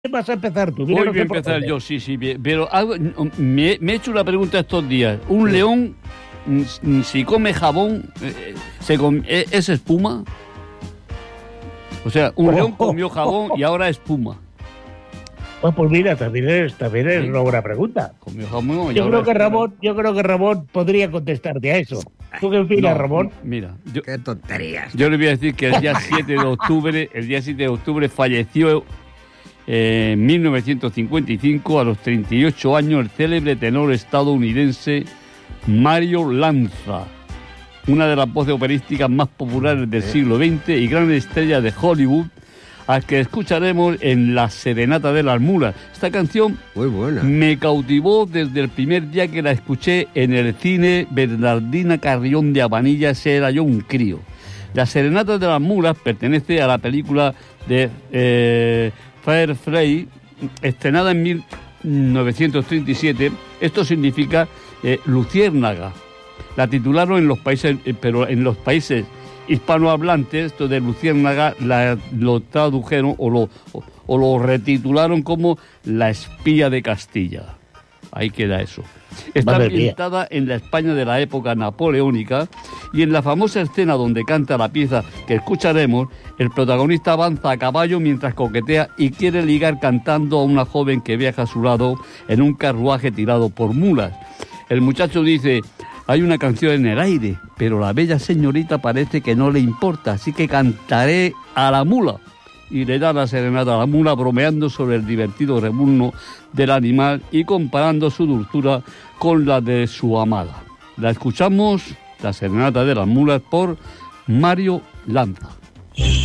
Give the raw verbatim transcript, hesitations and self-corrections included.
vas a empezar tú. Mira, Hoy no voy a sé por empezar dónde. yo, sí, sí. bien, Pero algo- me, me he hecho una pregunta estos días. ¿Un Sí. león, mm, si come jabón, eh, se come- eh, es espuma? O sea, un Oh, león oh, comió jabón oh. y ahora espuma. Pues, pues mira, también es, también es ¿Sí? una buena pregunta. Comió jabón y Yo ahora creo que espuma. Ramón, yo creo que Ramón podría contestarte a eso. ¿Tú qué opinas, No, Ramón? mira, yo, Qué tonterías. yo le voy a decir que el día siete de octubre, el día siete de octubre falleció eh, en mil novecientos cincuenta y cinco, a los treinta y ocho años, el célebre tenor estadounidense Mario Lanza, una de las voces operísticas más populares del siglo veinte y gran estrella de Hollywood, al que escucharemos en La Serenata de las Mulas. Esta canción Muy buena. me cautivó desde el primer día que la escuché en el cine Bernardina Carrión de Habanilla, ese era yo un crío. La Serenata de las Mulas pertenece a la película de eh, Firefly, estrenada en mil novecientos treinta y siete. Esto significa eh, luciérnaga. La titularon en los países, eh, pero en los países hispanohablantes, esto de luciérnaga la, lo tradujeron o lo, o, o lo retitularon como La espía de Castilla. Ahí queda eso. Está Madre mía. ambientada en la España de la época napoleónica y en la famosa escena donde canta la pieza que escucharemos, el protagonista avanza a caballo mientras coquetea y quiere ligar cantando a una joven que viaja a su lado en un carruaje tirado por mulas. El muchacho dice: hay una canción en el aire, pero la bella señorita parece que no le importa, así que cantaré a la mula. Y le da la serenata a la mula, bromeando sobre el divertido rebuzno del animal y comparando su dulzura con la de su amada. La escuchamos, la serenata de las mulas, por Mario Lanza.